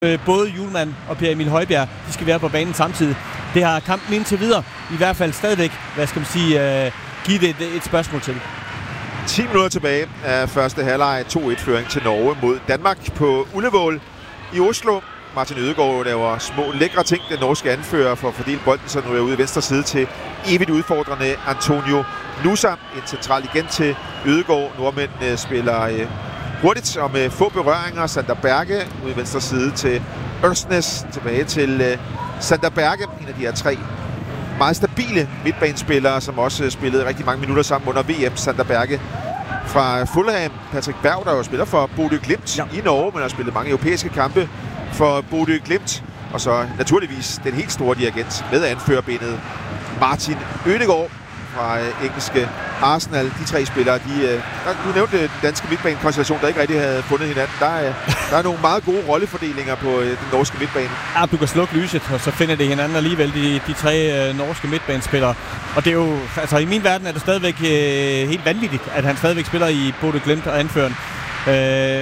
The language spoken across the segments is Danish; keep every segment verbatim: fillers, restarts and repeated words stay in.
Både Hjulmand og Per Emil Højbjerg, de skal være på banen samtidig. Det har kampen indtil videre i hvert fald stadigvæk, hvad skal man sige, uh, givet et, et spørgsmål til. ti minutter tilbage af første halvleg, to et føring til Norge mod Danmark på Ullevål i Oslo. Martin Ødegaard laver små lækre ting, den norske anfører, for at fordele bolden, så nu er ude i venstre side til evigt udfordrende Antonio Nusa. En central igen til Ødegaard. Nordmænd spiller øh, hurtigt og med få berøringer. Sander Berge ude i venstre side til Ørsnes. Tilbage til øh, Sander Berge, en af de her tre meget stabile midtbanespillere, som også spillede rigtig mange minutter sammen under V M. Sander Berge fra Fulham. Patrick Berg, der jo spiller for Bodø Glimt ja. i Norge, men har spillet mange europæiske kampe for Bodø Glimt. Og så naturligvis den helt store dirigent med anførerbenet Martin Ødegaard fra øh, engelske Arsenal. De tre spillere, de, øh, der, du nævnte den danske midtbanekonstellation, der ikke rigtig havde fundet hinanden. Der er, der er nogle meget gode rollefordelinger på øh, den norske midtbane. Ja, du kan slukke lyset, og så finder det hinanden alligevel, de, de tre øh, norske midtbanespillere. Og det er jo, altså i min verden er det stadigvæk øh, helt vanvittigt, at han stadigvæk spiller i Bodø Glimt og anføreren. Øh,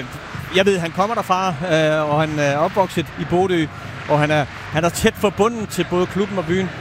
jeg ved, han kommer derfra, øh, og han er opvokset i Bodø, og han er, han er tæt forbundet til både klubben og byen.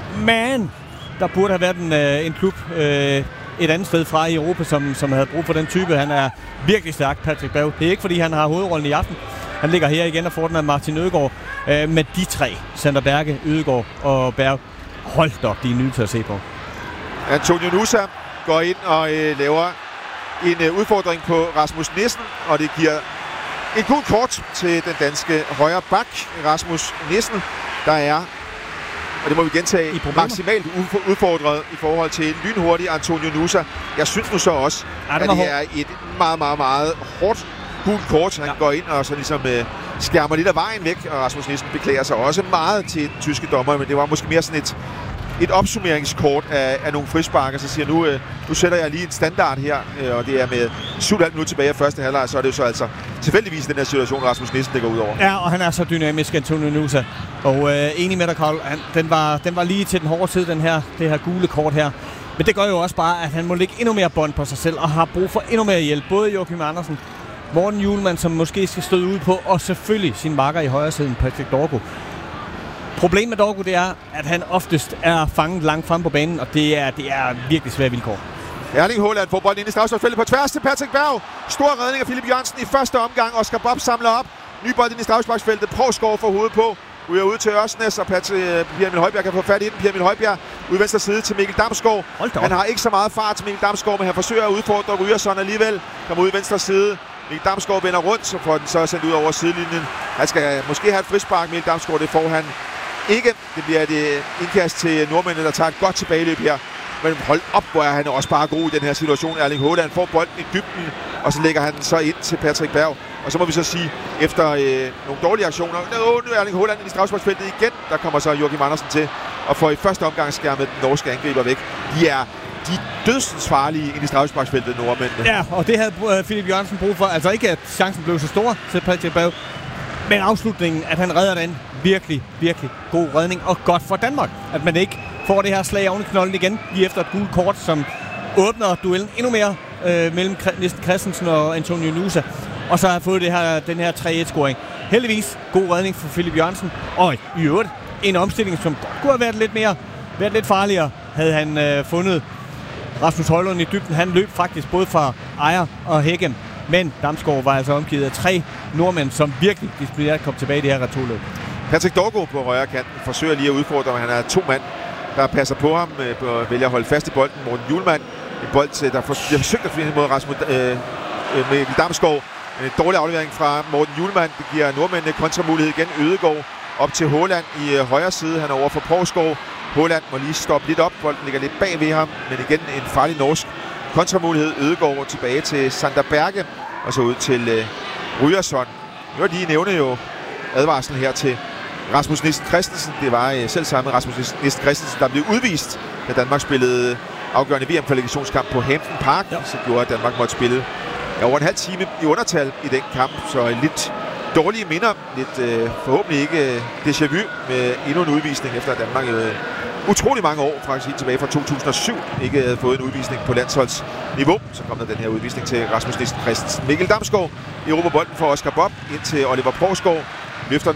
Men der burde have været en, øh, en klub øh, et andet sted fra i Europa, som, som havde brug for den type. Han er virkelig stærk, Patrick Berg. Det er ikke, fordi han har hovedrollen i aften. Han ligger her igen og får den af Martin Ødegaard. Øh, men de tre, Sander Berge, Ødegaard og Berg, hold da op, de er nye til at se på. Antonio Nusa går ind og øh, laver en øh, udfordring på Rasmus Nissen, og det giver et godt kort til den danske højre bak, Rasmus Nissen, der er, og det må vi gentage, maksimalt udfordret i forhold til lynhurtig Antonio Nusa. Jeg synes nu så også, ja, det at det hård. er et meget, meget, meget hårdt gult kort. Han ja. går ind og så ligesom øh, skærmer lidt af vejen væk, og Rasmus Nissen beklager sig også meget til den tyske dommer, men det var måske mere sådan et et opsummeringskort af, af nogle frisparker, så siger nu, øh, nu sætter jeg lige en standard her, øh, og det er med syv komma fem minutter tilbage af første halvleg, så er det jo så altså tilfældigvis den her situation, Rasmus Nissen, det går ud over. Ja, og han er så dynamisk, Antonio Nusa. Og øh, enig med dig, Carl, han, den, var, den var lige til den hårde side, den her, det her gule kort her. Men det gør jo også bare, at han må lægge endnu mere bånd på sig selv, og har brug for endnu mere hjælp. Både Joachim Andersen, Morten Hjulmand, som måske skal støde ud på, og selvfølgelig sin makker i højre siden, Patrick Dorgo. Problemet med Dorgo, det er, at han oftest er fanget langt frem på banen, og det er, det er virkelig svære vilkår. Erling Haaland får bolden ind i straffesparksfeltet på tværs til Patrick Berg. Stor redning af Philip Jørgensen i første omgang. Oscar Bob samler op. Ny bold ind i straffesparksfeltet. Provskov får hovedet på. Ryger ud til Ørsnes, og Per Emil Højbjerg kan få fat i den. Per Emil Højbjerg ud venstre side til Mikkel Damsgaard. Han har ikke så meget fart til Mikkel Damsgaard, men han forsøger at udfordre Ryerson alligevel. Kommer ud i venstre side. Mikkel Damsgaard vender rundt, så får den så sendt ud over sidelinjen. Han skal måske have et frispark. Mikkel Damsgaard, det får han ikke. Det bliver et indkast til nordmændene, der tager et godt tilbageløb her. Men hold op, hvor er han også bare god i den her situation. Erling Haaland får bolden i dybden, og så lægger han den så ind til Patrick Berg. Og så må vi så sige, efter øh, nogle dårlige aktioner, nu er Erling Haaland ind i straffesparksfeltet igen. Der kommer så Joachim Andersen til, og får i første omgang skærmet den norske angriber væk. De er de dødsens farlige ind i straffesparksfeltet, nordmændene. Ja, og det havde uh, Philip Jørgensen brug for. Altså ikke, at chancen blev så stor til Patrick Berg, men afslutningen, at han redder den, virkelig, virkelig god redning, og godt for Danmark, at man ikke får det her slag oven i knolden igen, lige efter et gult kort, som åbner duellen endnu mere øh, mellem Nissen Christensen og Antonio Nusa, og så har fået det her, den her tre et-scoring. Heldigvis god redning for Philip Jørgensen, og i øvrigt en omstilling, som godt kunne have været lidt mere, været lidt farligere, havde han øh, fundet Rasmus Højlund i dybden. Han løb faktisk både fra Ejer og Hækken, men Damsgaard var altså omgivet af tre nordmænd, som virkelig disciplinært kom tilbage i det her returløb. Patrick Dorgo på højre kanten forsøger lige at udfordre, men han er to mand, der passer på ham, øh, vælger at holde fast i bolden. Morten Hjulmand, en bold til, der bliver forsøgt at finde mod Rasmus øh, med Damsgaard. En dårlig aflevering fra Morten Hjulmand. Det giver nordmændene kontramulighed igen. Ødegaard op til Haaland i øh, højre side. Han er over for Provskov. Haaland må lige stoppe lidt op. Bolden ligger lidt bag ved ham, men igen en farlig norsk kontramulighed. Ødegaard tilbage til Sander Berge, og så ud til øh, Ryerson. Nu er de nævne jo advarslen her til Rasmus Nissen Christensen. Det var øh, selv samme Rasmus Nissen Christensen, der blev udvist, da Danmark spillede afgørende V M-kvalifikationskamp på Hampden Park, ja. Så gjorde, at Danmark måtte spille ja, over en halv time i undertal i den kamp. Så lidt dårlige minder, lidt øh, forhåbentlig ikke øh, déjà vu med endnu en udvisning, efter at Danmark øh, utrolig mange år, faktisk helt tilbage fra to tusind og syv, ikke havde fået en udvisning på landsholdsniveau. Så kom der den her udvisning til Rasmus Nissen Christensen. Mikkel Damsgaard i Europa bolden for Oscar Bob ind til Oliver Provskov. løfter